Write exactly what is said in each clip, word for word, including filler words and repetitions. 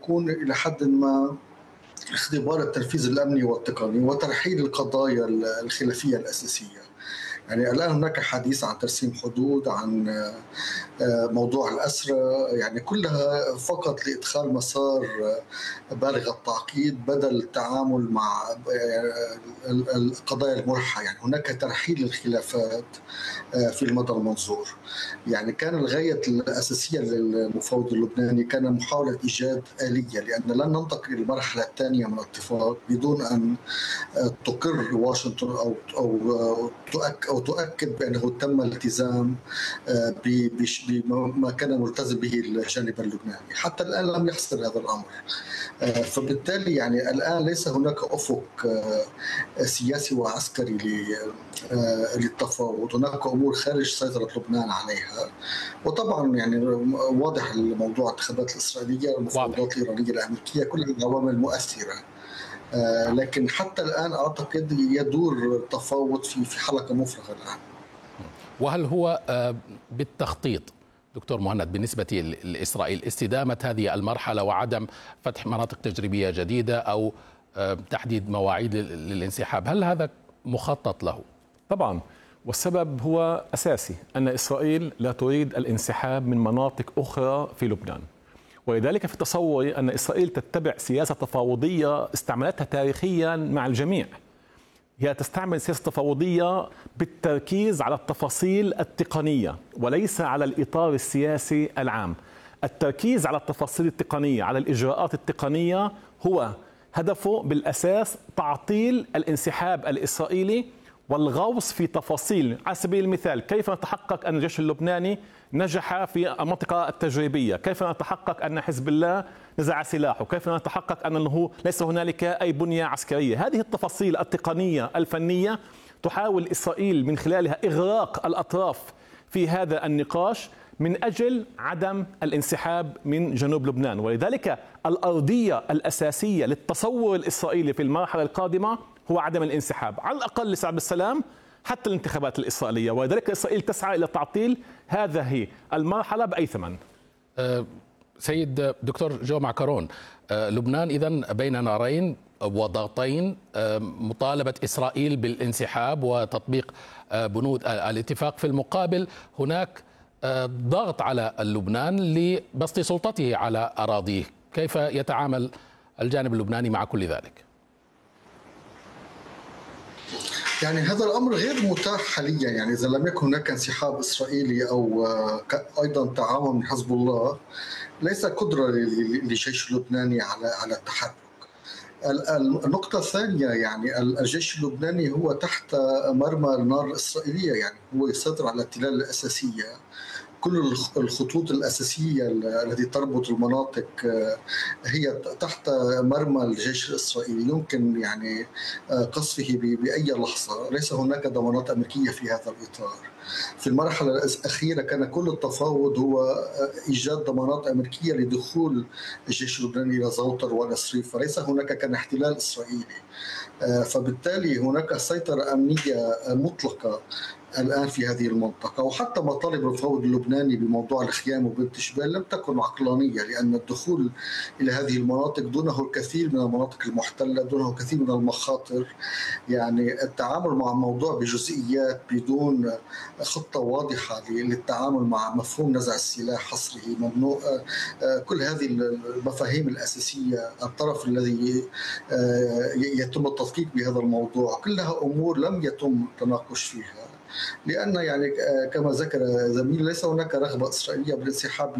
يكون إلى حد ما اختبار التنفيذ الأمني والتقني وترحيل القضايا الخلافية الأساسية. يعني الآن هناك حديث عن ترسيم حدود، عن موضوع الأسرى، يعني كلها فقط لإدخال مسار بالغ التعقيد بدل التعامل مع القضايا الملحة. يعني هناك ترحيل الخلافات في المدى المنظور. يعني كان الغاية الأساسية للمفاوض اللبناني كان محاولة إيجاد آلية، لأن لن ننتقل للمرحلة الثانية من الاتفاق بدون أن تقر واشنطن أو أو تؤكد أو تؤكد بأنه تم الالتزام بما كان ملتزم به الجانب اللبناني. حتى الآن لم يحصل هذا الأمر، فبالتالي يعني الآن ليس هناك أفق سياسي وعسكري للتفاوض. هناك أمور خارج سيطرة لبنان عليها، وطبعا يعني واضح الموضوع الانتخابات الإسرائيلية والمفاوضات الإيرانية الأمريكية كلها عوامل مؤثرة. لكن حتى الآن أعتقد يدور التفاوض في في حلقة مفرغة الآن. وهل هو بالتخطيط دكتور مهند بالنسبة لإسرائيل استدامة هذه المرحلة وعدم فتح مناطق تجريبية جديدة أو تحديد مواعيد للانسحاب، هل هذا مخطط له؟ طبعا، والسبب هو أساسي، أن إسرائيل لا تريد الانسحاب من مناطق أخرى في لبنان، ولذلك في تصوري أن إسرائيل تتبع سياسة تفاوضية استعملتها تاريخيا مع الجميع. هي تستعمل سياسة تفاوضية بالتركيز على التفاصيل التقنية وليس على الإطار السياسي العام. التركيز على التفاصيل التقنية، على الإجراءات التقنية، هو هدفه بالأساس تعطيل الانسحاب الإسرائيلي والغوص في تفاصيل. على سبيل المثال، كيف نتحقق أن الجيش اللبناني نجح في المنطقة التجريبية؟ كيف نتحقق أن حزب الله نزع سلاحه؟ كيف نتحقق أنه ليس هنالك أي بنية عسكرية؟ هذه التفاصيل التقنية الفنية تحاول إسرائيل من خلالها إغراق الأطراف في هذا النقاش من أجل عدم الانسحاب من جنوب لبنان. ولذلك الأرضية الأساسية للتصور الإسرائيلي في المرحلة القادمة هو عدم الانسحاب، على الأقل لسعد السلام حتى الانتخابات الإسرائيلية. ولذلك إسرائيل تسعى إلى تعطيل هذه المرحلة بأي ثمن. أه سيد دكتور جو معكرون، أه لبنان إذن بين نارين وضغطين، أه مطالبة إسرائيل بالانسحاب وتطبيق أه بنود الاتفاق، في المقابل هناك أه ضغط على اللبنان لبسط سلطته على أراضيه. كيف يتعامل الجانب اللبناني مع كل ذلك؟ يعني هذا الأمر غير متاح حاليا. يعني إذا لم يكن هناك انسحاب إسرائيلي أو أيضا تعاون من حزب الله، ليس قدرة للجيش اللبناني على على التحرك. النقطة الثانية، يعني الجيش اللبناني هو تحت مرمى النار الإسرائيلية، يعني هو يسيطر على التلال الأساسية. كل الخطوط الأساسية التي تربط المناطق هي تحت مرمى الجيش الإسرائيلي، يمكن يعني قصفه بأي لحظة. ليس هناك ضمانات أمريكية في هذا الإطار. في المرحلة الأخيرة كان كل التفاوض هو إيجاد ضمانات أمريكية لدخول الجيش اللبناني إلى زوطر ونصريف، فليس هناك كان احتلال إسرائيلي. فبالتالي هناك سيطرة أمنية مطلقة الآن في هذه المنطقة. وحتى مطالب المفاوض اللبناني بموضوع الخيام وبنت شبال لم تكن عقلانية، لأن الدخول إلى هذه المناطق دونه الكثير من المناطق المحتلة، دونه الكثير من المخاطر. يعني التعامل مع الموضوع بجزئيات بدون خطة واضحة للتعامل مع مفهوم نزع السلاح، حصره، ممنوع، كل هذه المفاهيم الأساسية، الطرف الذي يتم التدقيق بهذا الموضوع، كلها أمور لم يتم التناقش فيها. لأن يعني كما ذكر زميلي ليس هناك رغبة إسرائيلية بالانسحاب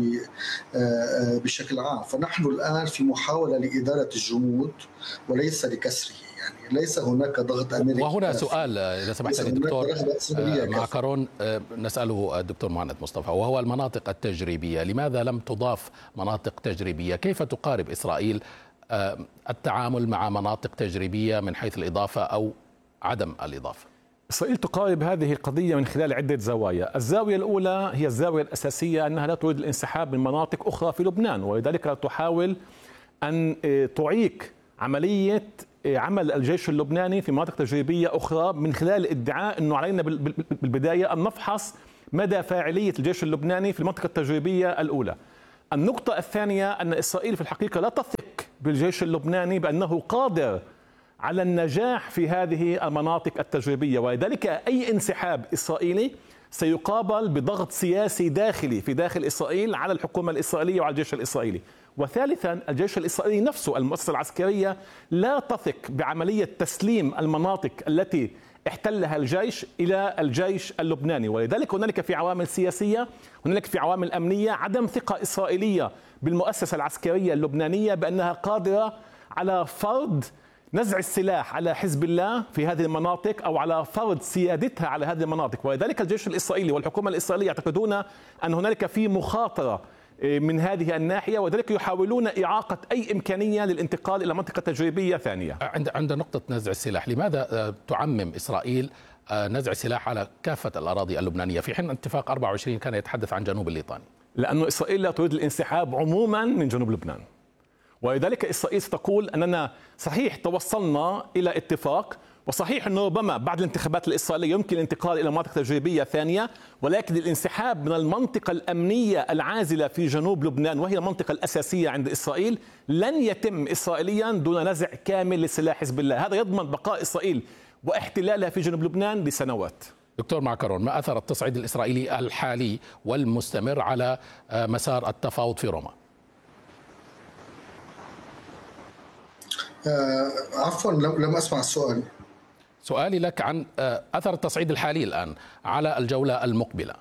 بشكل عام. فنحن الآن في محاولة لإدارة الجمود وليس لكسره. يعني ليس هناك ضغط أمريكي. وهنا سؤال إذا سمحت لي دكتور معكرون نسأله الدكتور مهند مصطفى، وهو المناطق التجريبية. لماذا لم تضاف مناطق تجريبية؟ كيف تقارب إسرائيل التعامل مع مناطق تجريبية من حيث الإضافة أو عدم الإضافة؟ إسرائيل تقارب هذه القضية من خلال عدة زوايا. الزاوية الأولى هي الزاوية الأساسية أنها لا تريد الانسحاب من مناطق أخرى في لبنان، ولذلك تحاول أن تعيق عملية عمل الجيش اللبناني في مناطق تجريبية أخرى من خلال ادعاء أنه علينا بالبداية أن نفحص مدى فاعلية الجيش اللبناني في المنطقة التجريبية الأولى. النقطة الثانية أن إسرائيل في الحقيقة لا تثق بالجيش اللبناني بأنه قادر على النجاح في هذه المناطق التجريبية، ولذلك أي انسحاب إسرائيلي سيقابل بضغط سياسي داخلي في داخل إسرائيل على الحكومة الإسرائيلية وعلى الجيش الإسرائيلي. وثالثا الجيش الإسرائيلي نفسه، المؤسسة العسكرية، لا تثق بعملية تسليم المناطق التي احتلها الجيش إلى الجيش اللبناني، ولذلك هنالك في عوامل سياسية، هنالك في عوامل أمنية، عدم ثقة إسرائيلية بالمؤسسة العسكرية اللبنانية بأنها قادرة على فرض نزع السلاح على حزب الله في هذه المناطق أو على فرض سيادتها على هذه المناطق. ولذلك الجيش الإسرائيلي والحكومة الإسرائيلية يعتقدون أن هنالك في مخاطرة من هذه الناحية، وذلك يحاولون إعاقة أي إمكانية للانتقال إلى منطقة تجريبية ثانية. عند عند نقطة نزع السلاح، لماذا تعمم إسرائيل نزع السلاح على كافة الأراضي اللبنانية في حين اتفاق أربعة وعشرين كان يتحدث عن جنوب الليطاني؟ لأن إسرائيل لا تريد الانسحاب عموما من جنوب لبنان، ولذلك إسرائيل ستقول أننا صحيح توصلنا إلى اتفاق، وصحيح أنه ربما بعد الانتخابات الإسرائيلية يمكن الانتقال إلى مناطق تجريبية ثانية، ولكن الانسحاب من المنطقة الأمنية العازلة في جنوب لبنان وهي المنطقة الأساسية عند إسرائيل لن يتم إسرائيليا دون نزع كامل لسلاح حزب الله. هذا يضمن بقاء إسرائيل واحتلالها في جنوب لبنان لسنوات. دكتور معكرون، ما أثر التصعيد الإسرائيلي الحالي والمستمر على مسار التفاوض في روما؟ آه عفوا لم أسمع السؤال. سؤالي لك عن أثر التصعيد الحالي الآن على الجولة المقبلة.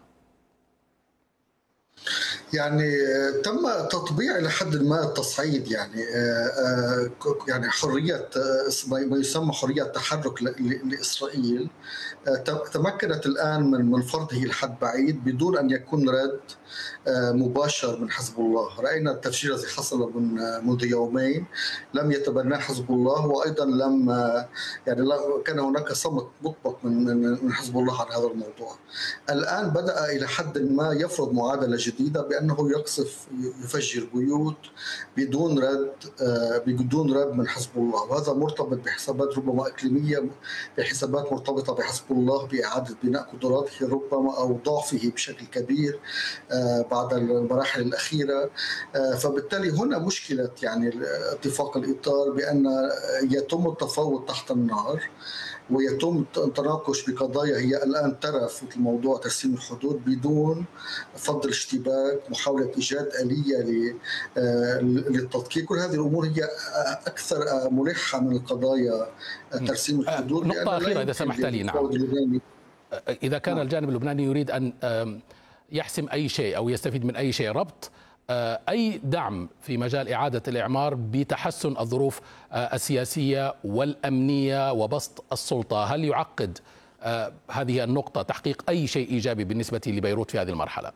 يعني تم تطبيع إلى حد ما التصعيد، يعني يعني حرية ما يسمى حرية تحرك لإسرائيل تمكنت الآن من فرضه لحد بعيد بدون أن يكون رد مباشر من حزب الله. رأينا التفجير الذي حصل من منذ يومين لم يتبناه حزب الله، وأيضا لم يعني كان هناك صمت مطبق من من حزب الله عن هذا الموضوع. الآن بدأ إلى حد ما يفرض معادلة جديدة بأنه يقصف يفجر بيوت بدون رد بدون رد من حزب الله، وهذا مرتبط بحسابات ربما إقليمية، بحسابات مرتبطة بحزب الله بإعادة بناء قدراته ربما أو ضعفه بشكل كبير بعد المراحل الأخيرة. فبالتالي هنا مشكلة يعني اتفاق الإطار بأن يتم التفاوض تحت النار ويتم التناقش بقضايا هي الآن ترف مثل موضوع ترسيم الحدود بدون فض الاشتباك، محاولة إيجاد آلية للتدقيق. كل هذه الأمور هي أكثر ملحة من القضايا ترسيم الحدود. نقطة أخيرة إذا سمحت لي. نعم، إذا كان نعم. الجانب اللبناني يريد أن يحسم أي شيء أو يستفيد من أي شيء، ربط أي دعم في مجال إعادة الإعمار بتحسن الظروف السياسية والأمنية وبسط السلطة، هل يعقد هذه النقطة تحقيق أي شيء إيجابي بالنسبة لبيروت في هذه المرحلة؟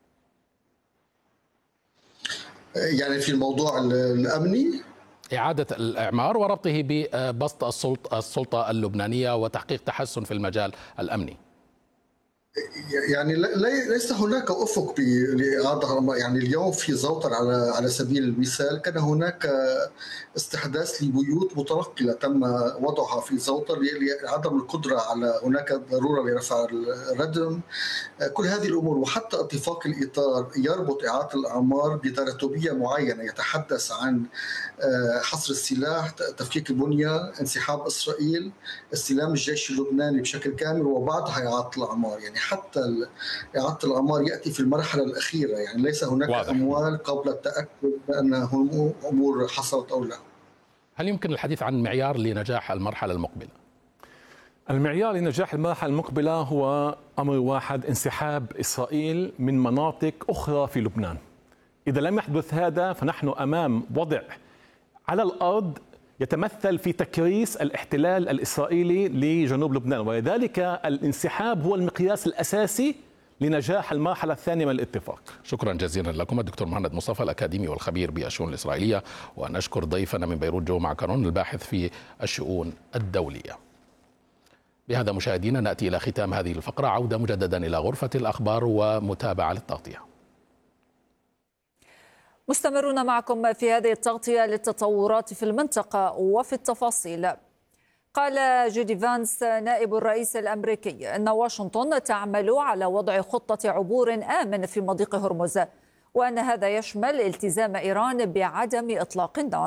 يعني في الموضوع الأمني إعادة الإعمار وربطه ببسط السلطة اللبنانية وتحقيق تحسن في المجال الأمني. يعني ليس هناك افق لإعادة، يعني اليوم في زوطر على على سبيل المثال كان هناك استحداث لبيوت متنقله تم وضعها في زوطر لعدم القدره على، هناك ضروره لرفع الردم، كل هذه الامور. وحتى اتفاق الاطار يربط اعاده الاعمار بتراتبيه معينه يتحدث عن حصر السلاح، تفكيك البنيه، انسحاب اسرائيل، استلام الجيش اللبناني بشكل كامل، وبعدها اعاده الاعمار. يعني حتى إعادة الأعمار يأتي في المرحلة الأخيرة، يعني ليس هناك واضح. أموال قبل التأكد بأن أمور حصلت أو لا. هل يمكن الحديث عن معيار لنجاح المرحلة المقبلة؟ المعيار لنجاح المرحلة المقبلة هو أمر واحد: انسحاب إسرائيل من مناطق أخرى في لبنان. إذا لم يحدث هذا فنحن أمام وضع على الأرض يتمثل في تكريس الاحتلال الإسرائيلي لجنوب لبنان، ولذلك الانسحاب هو المقياس الأساسي لنجاح المرحلة الثانية من الاتفاق. شكرا جزيلا لكم الدكتور مهند مصطفى الأكاديمي والخبير بالشؤون الإسرائيلية، ونشكر ضيفنا من بيروت جو معكرون الباحث في الشؤون الدولية. بهذا مشاهدينا نأتي إلى ختام هذه الفقرة، عودة مجددا إلى غرفة الأخبار ومتابعة للتغطية. مستمرون معكم في هذه التغطية للتطورات في المنطقة وفي التفاصيل. قال جودي فانس نائب الرئيس الأمريكي أن واشنطن تعمل على وضع خطة عبور آمن في مضيق هرمز، وأن هذا يشمل التزام إيران بعدم إطلاق النار.